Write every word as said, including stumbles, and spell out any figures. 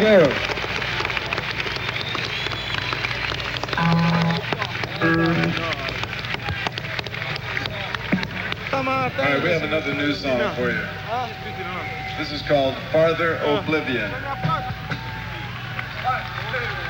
you. All right, we have another new song for you. This is called Farther Oblivion.